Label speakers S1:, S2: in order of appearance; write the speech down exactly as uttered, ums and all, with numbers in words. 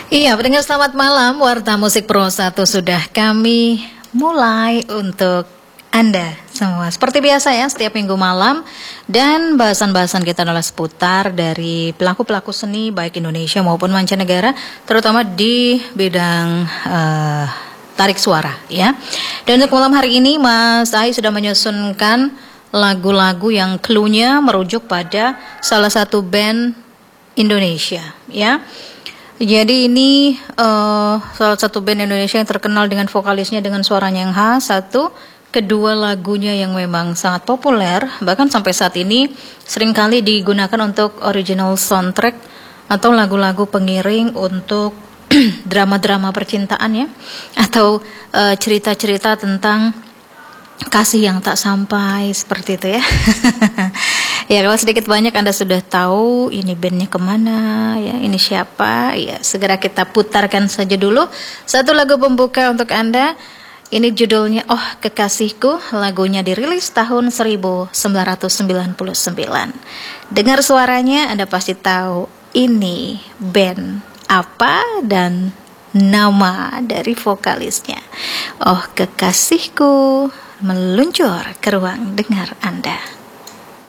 S1: Iya, pendengar selamat malam. Warta Musik Pro satu sudah kami mulai untuk Anda semua. Seperti biasa ya, setiap minggu malam. Dan bahasan-bahasan kita adalah seputar dari pelaku-pelaku seni baik Indonesia maupun mancanegara, terutama di bidang uh, tarik suara ya. Dan untuk malam hari ini Mas Ai sudah menyusunkan lagu-lagu yang cluenya merujuk pada salah satu band Indonesia ya. Jadi ini uh, salah satu band Indonesia yang terkenal dengan vokalisnya dengan suaranya yang khas. Satu, kedua lagunya yang memang sangat populer, bahkan sampai saat ini seringkali digunakan untuk original soundtrack atau lagu-lagu pengiring untuk drama-drama percintaan ya, atau uh, cerita-cerita tentang kasih yang tak sampai seperti itu ya. Ya, kalau sedikit banyak Anda sudah tahu ini bandnya kemana ya, ini siapa ya, segera kita putarkan saja dulu satu lagu pembuka untuk Anda. Ini judulnya Oh Kekasihku, lagunya dirilis tahun seribu sembilan ratus sembilan puluh sembilan. Dengar suaranya Anda pasti tahu ini band apa dan nama dari vokalisnya. Oh Kekasihku, meluncur ke ruang dengar Anda.